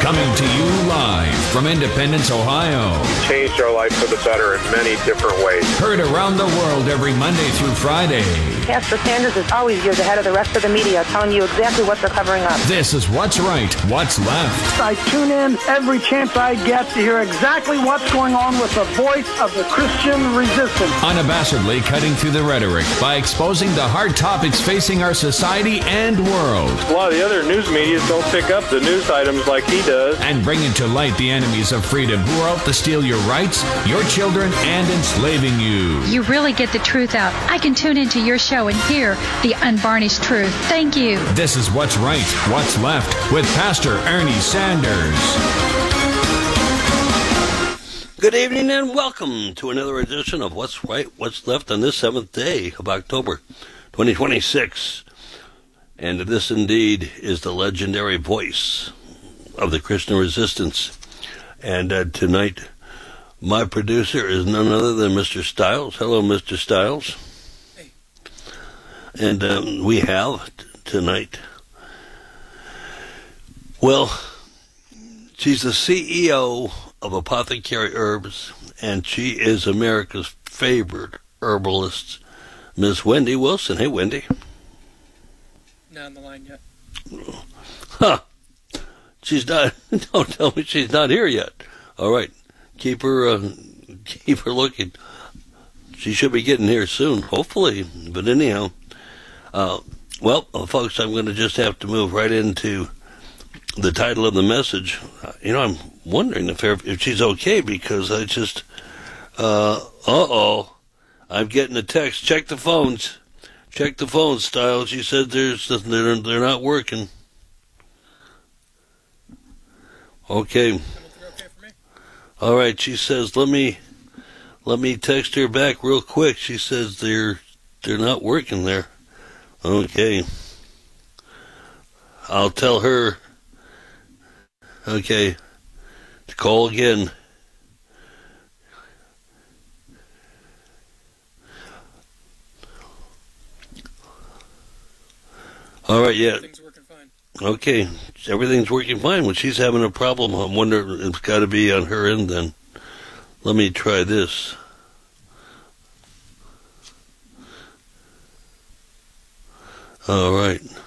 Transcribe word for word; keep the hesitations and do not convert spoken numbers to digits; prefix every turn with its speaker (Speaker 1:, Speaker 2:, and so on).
Speaker 1: Coming to you live from Independence, Ohio.
Speaker 2: Changed our life for the better in many different ways.
Speaker 1: Heard around the world every Monday through Friday.
Speaker 3: Pastor Sanders is always years ahead of the rest of the media, telling you exactly what they're covering up.
Speaker 1: This is What's Right, What's Left.
Speaker 4: I tune in every chance I get to hear exactly what's going on with the voice of the Christian resistance.
Speaker 1: Unabashedly cutting through the rhetoric by exposing the hard topics facing our society and world.
Speaker 2: A lot of the other news media don't pick up the news items like he does.
Speaker 1: And bringing to light the enemies of freedom who are out to steal your rights, your children, and enslaving you.
Speaker 5: You really get the truth out. I can tune into your show and hear the unvarnished truth. Thank you.
Speaker 1: This is What's Right, What's Left with Pastor Ernie Sanders.
Speaker 6: Good evening and welcome to another edition of What's Right, What's Left on this seventh day of October twenty twenty-six. And this indeed is the legendary voice of the Christian resistance. And uh, tonight, my producer is none other than Mister Stiles. Hello, Mister Stiles.
Speaker 7: Hey.
Speaker 6: And um, we have t- tonight, well, she's the C E O of Apothecary Herbs, and she is America's favorite herbalist, Miss Wendy Wilson. Hey, Wendy.
Speaker 7: Not on the line yet.
Speaker 6: Huh. She's not, don't tell me she's not here yet. All right. Keep her, uh, keep her looking. She should be getting here soon, hopefully. But anyhow, uh, well, uh, folks, I'm going to just have to move right into the title of the message. Uh, you know, I'm wondering if if she's okay, because I just, uh, uh-oh, I'm getting a text. Check the phones. Check the phones, Styles. She said there's they're they're not working. Okay. All right. She says let me let me text her back real quick. She says they're they're not working there. Okay. I'll tell her. Okay. To call again. All right, yeah.
Speaker 7: Everything's working fine.
Speaker 6: Okay, everything's working fine. When she's having a problem, I wonder if it's got to be on her end then. Let me try this. All right.